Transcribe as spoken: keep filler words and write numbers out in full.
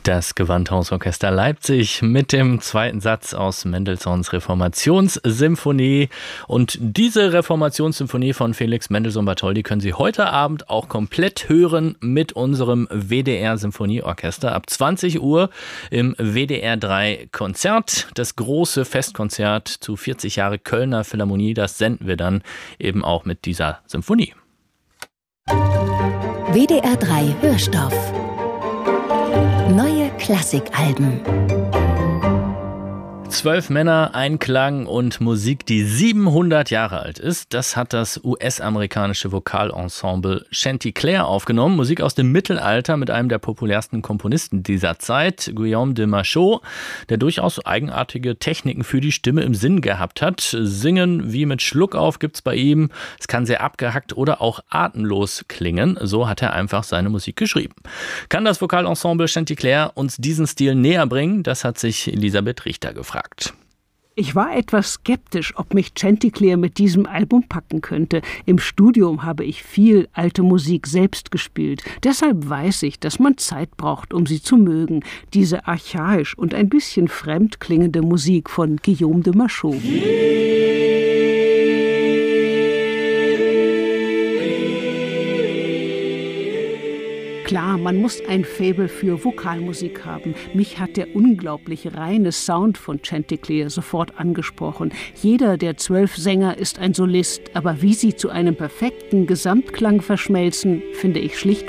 Das Gewandhausorchester Leipzig mit dem zweiten Satz aus Mendelssohns Reformationssymphonie. Und diese Reformationssymphonie von Felix Mendelssohn Bartholdy können Sie heute Abend auch komplett hören mit unserem W D R Symphonieorchester ab zwanzig Uhr im W D R drei Konzert. Das große Festkonzert zu vierzig Jahre Kölner Philharmonie, das senden wir dann eben auch mit dieser Symphonie. W D R drei Hörstoff. Neue Klassikalben. Zwölf Männer, ein Klang und Musik, die siebenhundert Jahre alt ist. Das hat das U S-amerikanische Vokalensemble Chanticleer aufgenommen. Musik aus dem Mittelalter mit einem der populärsten Komponisten dieser Zeit, Guillaume de Machaut, der durchaus eigenartige Techniken für die Stimme im Sinn gehabt hat. Singen wie mit Schluckauf gibt's bei ihm. Es kann sehr abgehackt oder auch atemlos klingen. So hat er einfach seine Musik geschrieben. Kann das Vokalensemble Chanticleer uns diesen Stil näher bringen? Das hat sich Elisabeth Richter gefragt. Ich war etwas skeptisch, ob mich Chanticleer mit diesem Album packen könnte. Im Studium habe ich viel alte Musik selbst gespielt. Deshalb weiß ich, dass man Zeit braucht, um sie zu mögen. Diese archaisch und ein bisschen fremd klingende Musik von Guillaume de Machaut. Klar, man muss ein Faible für Vokalmusik haben. Mich hat der unglaublich reine Sound von Chanticleer sofort angesprochen. Jeder der zwölf Sänger ist ein Solist, aber wie sie zu einem perfekten Gesamtklang verschmelzen, finde ich schlicht